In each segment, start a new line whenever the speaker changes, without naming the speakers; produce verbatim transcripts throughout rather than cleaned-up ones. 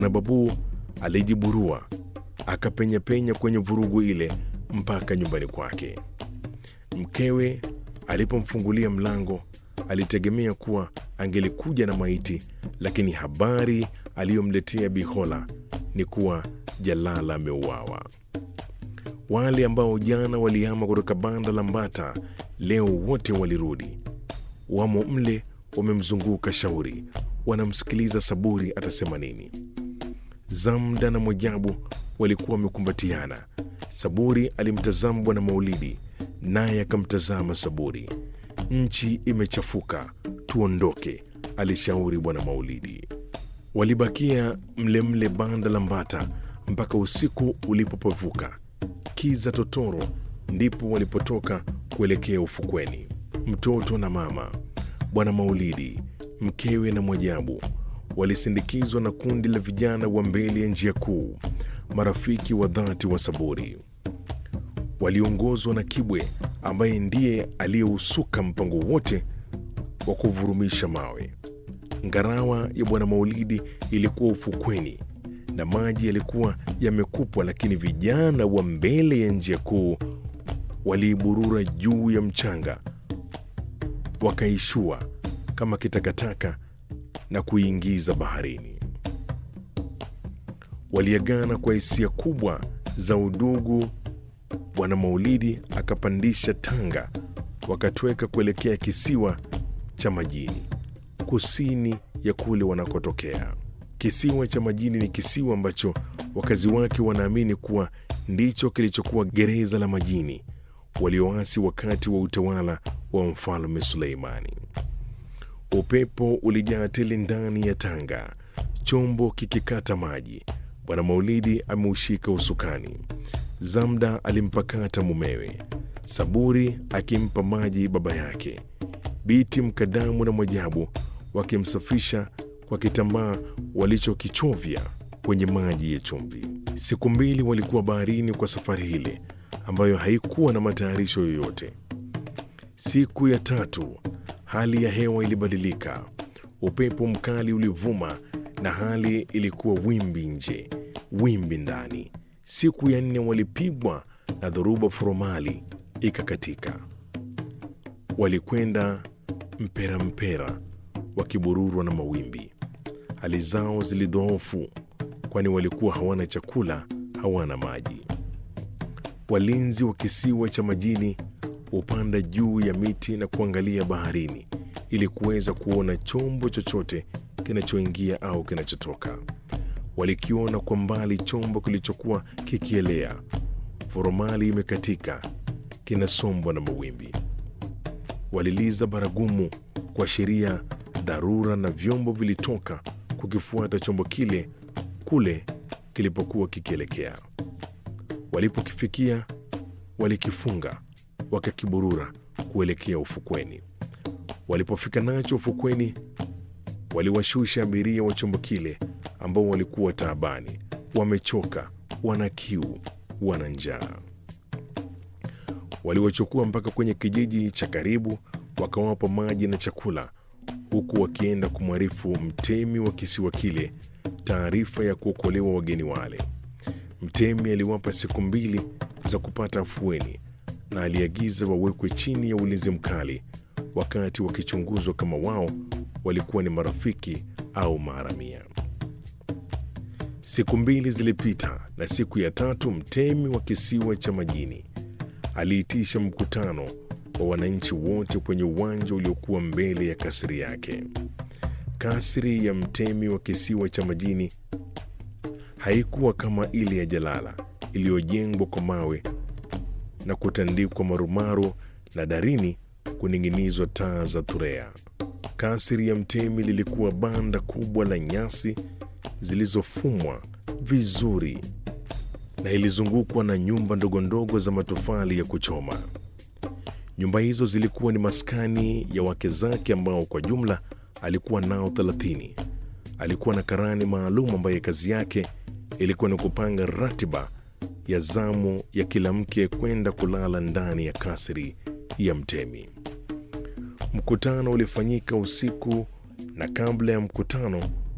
Na Babu alijiburua, akapenya penya kwenye vurugu ile mpaka nyumbani kwake. Mkewe alipomfungulia mlango alitegemea kuwa angelikuja na maiti, lakini habari aliyomletea Bihola ni kuwa Jalala ameuawa. Wale ambao jana walihama kutoka banda la Mbata leo wote walirudi. Wamo mle wamemzunguka Shauri, wanamsikiliza Saburi atasema nini. Zamda na Mwajabu walikuwa wamekumbatiana. Saburi alimtazama Bwana Maulidi, naye akamtazama Saburi. Nchi imechafuka, tuondoke, alishauri Bwana Maulidi. Walibakia mle mle banda la Mbata mpaka usiku ulipopavuka. Kiza totoro ndipo walipotoka kuelekea ufukweni. Mtoto na mama, Bwana Maulidi, mkewe na Mwajabu walisindikizwa na kundi la vijana wa mbele ya njia kuu, marafiki wa dhati wa Saburi. Waliongozwa na Kibwe ambaye ndiye aliyeusuka mpango wote wa kuvurumisha mawe. Ngarawa ya Bwana Maulidi ilikuwa ufukweni na maji yalikuwa yamekupwa, lakini vijana wa mbele ya njia kuu waliiburura juu ya mchanga, wakaishua kama kitakataka na kuiingiza baharini. Waliagana kwa hisia kubwa za udugu. Bwana Maulidi akapandisha tanga, wakatweka kuelekea kisiwa cha Majini, kusini ya kule wanakotokea. Kisiwa cha Majini ni kisiwa ambacho wakazi wake wanaamini kuwa ndicho kilichokuwa gereza la majini walioasi wakati wa utawala wa Mfalme Suleimani. Upepo ulijaa tele ndani ya tanga, chombo kikikata maji. Bwana Maulidi ameushika usukani. Zamda alimpakata mumewe, Saburi akimpa maji baba yake, Biti Mkadamu na Mwajabu wakimsafisha kwa kitambaa walichokichovya kwenye maji ya chumvi. Siku mbili walikuwa baharini kwa safari ile ambayo haikuwa na matayarisho yoyote. Siku ya tatu hali ya hewa ilibadilika. Upepo mkali ulivuma na hali ilikuwa wimbi nje, wimbi ndani. Siku ya nne walipigwa na dhoruba furomali ikakatika. Walikwenda mpera mpera wakibururwa na mawimbi. Hali zao zilidhoofu, kwani walikuwa hawana chakula, hawana maji. Walinzi wa kisiwa cha Majini hupanda juu ya miti na kuangalia baharini ili kuweza kuona chombo chochote kinachoingia au kinachotoka. Walikiona kwa mbali chombo kilichokuwa kikielea, furomali imekatika, kinasombwa na mawimbi. Waliliza baragumu kuashiria dharura, na vyombo vilitoka kukifuata chombo kile kule kilipokuwa kikielekea. Walipokifikia walikifunga, wakakiburura kuelekea ufukweni. Walipofika nacho ufukweni, waliwashusha abiria wa chombo kile ambao walikuwa taabani, wamechoka, wana kiu, wana njaa. Waliwachukua mpaka kwenye kijiji cha karibu, wakawapa maji na chakula, huku wakienda kumwarifu mtemi wa kisiwa kile taarifa ya kuokolewa wageni wale. Mtemi aliwapa siku mbili za kupata afueni na aliagiza wawekwe chini ya ulinzi mkali wakati wakichunguzwa kama wao walikuwa ni marafiki au maharamia. Siku mbili zilipita, na siku ya tatu mtemi wa kisiwa cha Majini aliitisha mkutano wa wananchi wote kwenye uwanja uliokuwa mbele ya kasri yake. Kasri ya mtemi wa kisiwa cha Majini haikuwa kama ile ya Jalala iliyojengwa kwa mawe na kutandikwa marumaru na darini kuning'inizwa taa za thurea. Kasri ya mtemi lilikuwa banda kubwa la nyasi zilizofumwa vizuri na ilizungukwa na nyumba ndogo ndogo za matofali ya kuchoma. Nyumba hizo zilikuwa ni maskani ya wake zake ambao kwa jumla alikuwa nao thelathini. Alikuwa na karani maalum ambaye kazi yake ilikuwa ni kupanga ratiba ya zamu ya kila mke kwenda kulala ndani ya kasri ya mtemi. Mkutano ulifanyika usiku, na kabla ya mkutano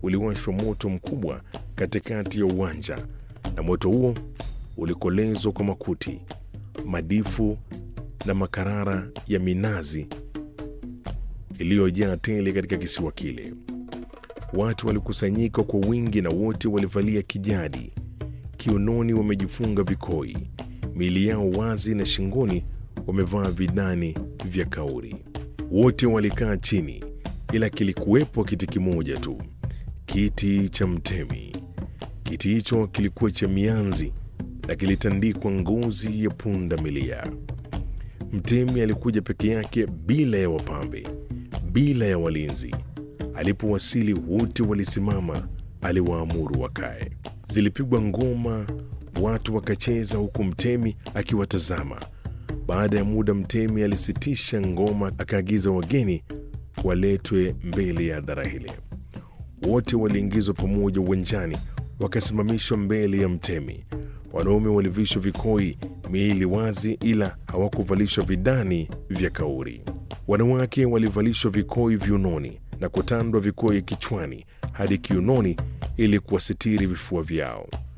uliwashwa moto mkubwa katikati ya uwanja, na moto huo ulikolezwa kwa makuti, madifu na makarara ya minazi iliyojaa tele katika kisiwa kile. Watu walikusanyika kwa wingi na wote walivalia kijadi. Kiunoni wamejifunga vikoi, miili yao wazi, na shingoni wamevaa vidani vya kauri. Wote walikaa chini, ila kilikuwepo kiti kimoja tu, kiti cha mtemi. Kiti hicho kilikuwa cha mianzi na kilitandikwa ngozi ya punda milia. Mtemi alikuja peke yake, bila ya wapambe, bila ya walinzi. Alipowasili wote walisimama, aliwaamuru wakae. Zilipigwa ngoma, watu wakacheza, huku mtemi akiwatazama. Baada ya muda, mtemi alisitisha ngoma, akaagiza wageni waletwe mbele ya hadhara ile. Wote waliingizwa pamoja uwanjani, wakasimamishwa mbele ya mtemi. Wanaume walivishwa vikoi, miili wazi, ila hawakuvalishwa vidani vya kauri. Wanawake walivalishwa vikoi viunoni na kutandwa vikoi kichwani hadi kiunoni ili kuwasitiri vifua vyao.